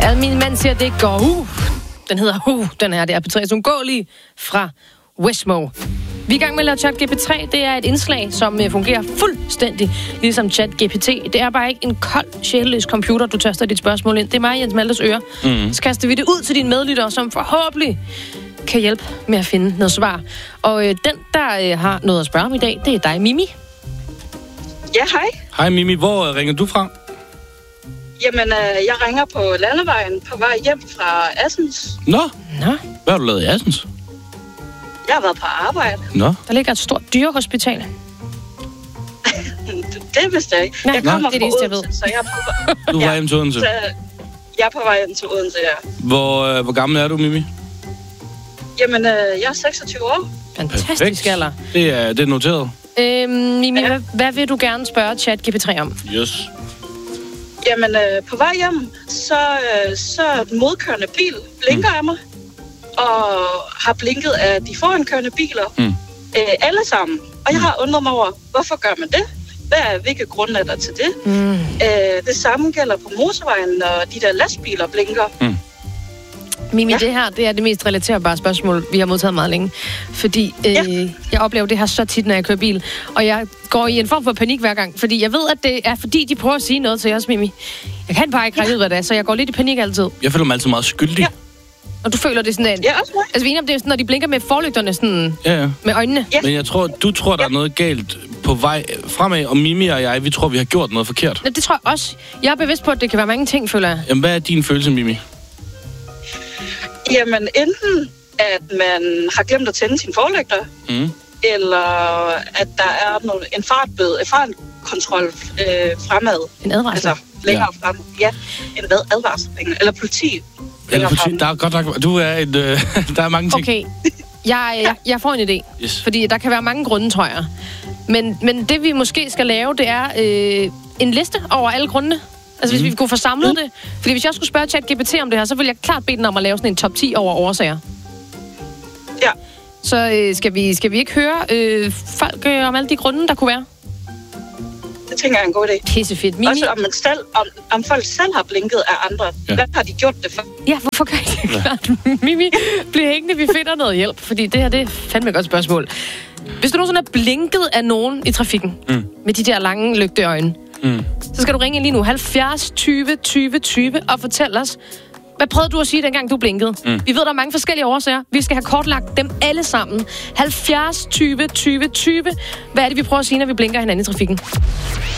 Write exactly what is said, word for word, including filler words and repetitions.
Altså, min mand siger, at det går uh. Den hedder uh, den her, det er P tre Ungåelige fra Westmo. Vi er i gang med at lave ChatGPT tre. Det er et indslag, som fungerer fuldstændig ligesom ChatGPT. Det er bare ikke en kold, sjælløs computer, du taster dit spørgsmål ind. Det er mig, Jens Maltes Øre. Mm. Så kaster vi det ud til dine medlyttere, som forhåbentlig kan hjælpe med at finde noget svar. Og øh, den, der øh, har noget at spørge om i dag, det er dig, Mimi. Ja, hej. Hej Mimi, hvor øh, ringer du fra? Jamen, øh, jeg ringer på landevejen på vej hjem fra Assens. Nå, Nå, hvad har du lavet i Assens? Jeg har været på arbejde. Nå, der ligger et stort dyrehospital. Det vidste jeg ikke. Nej, Jeg kommer det er det fra eneste, jeg ved. Odense, så jeg er på, du er vej hjem til Odense. så jeg er på vej hjem til Odense, ja. Hvor, øh, hvor gammel er du, Mimi? Jamen, øh, jeg er seksogtyve år. Fantastisk Perfekt. alder. Det er, det er noteret. Øhm, Mimi, Ja. hvad, hvad vil du gerne spørge ChatGPT tre om? Yes. Jamen, øh, på vej hjem, så, øh, så den modkørende bil blinker mm. af mig. Og har blinket af de forankørende biler. Mm. Øh, alle sammen. Og jeg har undret mig over, hvorfor gør man det? Hvad er, hvilke grunde er der til det? Mm. Øh, det samme gælder på motorvejen, når de der lastbiler blinker. Mm. Mimi, Ja. det her, det er det mest relaterbare spørgsmål, vi har modtaget meget længe. Fordi øh, Ja. jeg oplever det her så tit, når jeg kører bil. Og jeg går i en form for panik hver gang. Fordi jeg ved, at det er fordi, de prøver at sige noget til os, Mimi. Jeg kan bare ikke regne ud, hvad det er, så jeg går lidt i panik altid. Jeg føler mig altid meget skyldig. Ja. Og du føler det sådan, at... Ja, også mig. Altså, vi er enige om, det er sådan, når de blinker med forlygterne, sådan Ja, ja. med øjnene. Ja. Men jeg tror, du tror, der er noget galt på vej fremad, og Mimi og jeg, vi tror, vi har gjort noget forkert. Ja, det tror jeg også. Jeg er bevidst på, at det kan være mange ting, føler jeg. Jamen, hvad er din følelse, Mimi? Jamen, enten at man har glemt at tænde sine forlygter, Mm. eller at der er noget, en fartbøde, en fartkontrol øh, fremad. En advarsel. Altså, længere ja. frem. Ja, en hvad? Advarsel. Eller politi. Eller frem. politi, der er godt nok... Du er et... Øh, der er mange ting. Okay, jeg, jeg, jeg får en idé. Yes. Fordi der kan være mange grunde, tror jeg. Men, men det, vi måske skal lave, det er øh, en liste over alle grundene. Altså, hvis vi kunne få samlet mm. det. Fordi hvis jeg skulle spørge ChatGPT om det her, så ville jeg klart bede den om at lave sådan en top ti over årsager. Ja. Så øh, skal, vi, skal vi ikke høre øh, folk øh, om alle de grunde, der kunne være? Det tænker jeg er en god idé. Pissefedt. Mimi? Også om, man selv, om, om folk selv har blinket af andre. Ja. Hvad har de gjort det for? Ja, hvorfor gør I det klart? Mimi, bliv hængende, vi finder noget hjælp. Fordi det her, det er fandme et godt spørgsmål. Hvis du nogensinde er blinket af nogen i trafikken, mm. med de der lange lygteøjne, mm. så skal du ringe lige nu halvfjerds tyve tyve tyve og fortælle os, hvad prøvede du at sige, dengang du blinkede? Mm. Vi ved, der er mange forskellige årsager. Vi skal have kortlagt dem alle sammen. halvfjerds tyve tyve tyve. Hvad er det, vi prøver at sige, når vi blinker hinanden i trafikken?